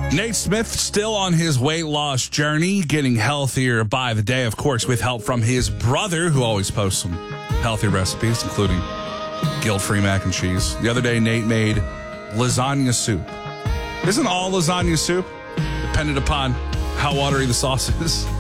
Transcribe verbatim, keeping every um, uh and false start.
Nate Smith still on his weight loss journey, getting healthier by the day, of course, with help from his brother, who always posts some healthy recipes, including guilt-free mac and cheese. The other day, Nate made lasagna soup. Isn't all lasagna soup dependent upon how watery the sauce is?